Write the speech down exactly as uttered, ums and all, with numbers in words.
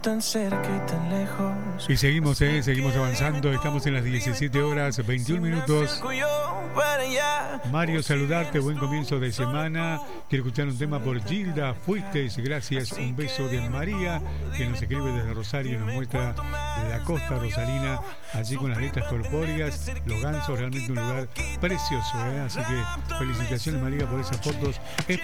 Tan cerca y tan lejos. Y seguimos, eh, seguimos avanzando. Estamos en las diecisiete horas, veintiún minutos. Mario, saludarte, buen comienzo de semana. Quiero escuchar un tema por Gilda. Fuiste, gracias. Un beso de María, que nos escribe desde Rosario y nos muestra la costa rosalina, allí con las letras corpóreas, los gansos, realmente un lugar precioso, eh. Así que felicitaciones, María, por esas fotos